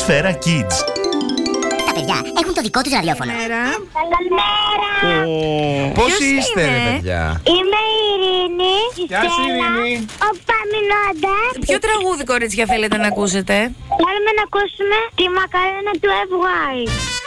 Σφαίρα Kids. Τα παιδιά έχουν το δικό τους ραδιόφωνο. Καλημέρα. Πώς είστε, ρε παιδιά? Είμαι η Ειρήνη. Γεια σου, Ειρήνη. Ο Παμινώντας. Ποιο τραγούδι, κορίτσια, θέλετε να ακούσετε? Θέλουμε να ακούσουμε τη Μακαρένα του FY.